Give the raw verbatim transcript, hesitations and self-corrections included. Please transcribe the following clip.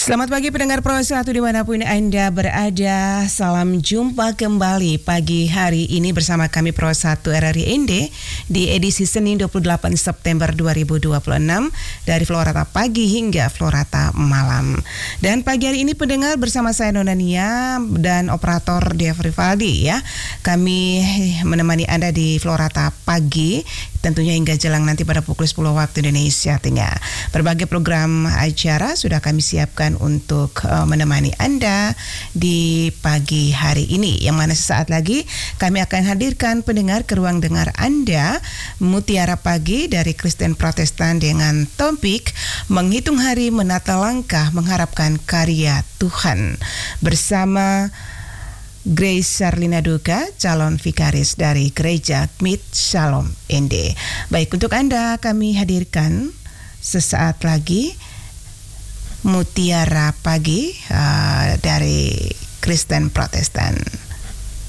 Selamat pagi pendengar Pro satu dimanapun Anda berada. Salam jumpa kembali pagi hari ini bersama kami Pro satu R R I N D di edisi Senin dua puluh delapan September dua ribu dua puluh enam dari Florata Pagi hingga Florata Malam. Dan pagi hari ini pendengar bersama saya Nona Nia dan operator Dev Rivaldi ya. Kami menemani Anda di Florata Pagi tentunya hingga jelang nanti pada pukul sepuluh waktu Indonesia Tengah. Berbagai program acara sudah kami siapkan untuk uh, menemani Anda di pagi hari ini, yang mana sesaat lagi kami akan hadirkan pendengar ke ruang dengar Anda Mutiara Pagi dari Kristen Protestan dengan topik menghitung hari menata langkah mengharapkan karya Tuhan bersama Grace Charlina Duka, calon vikaris dari Gereja Mid Shalom N D. Baik, untuk Anda kami hadirkan sesaat lagi Mutiara Pagi uh, dari Kristen Protestan.